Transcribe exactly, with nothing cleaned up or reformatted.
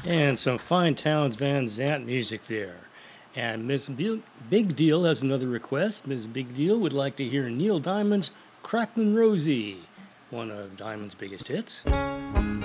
And some fine Towns Van Zant music there. And Miss Big Deal has another request. Miss Big Deal would like to hear Neil Diamond's Cracklin' Rosie, one of Diamond's biggest hits.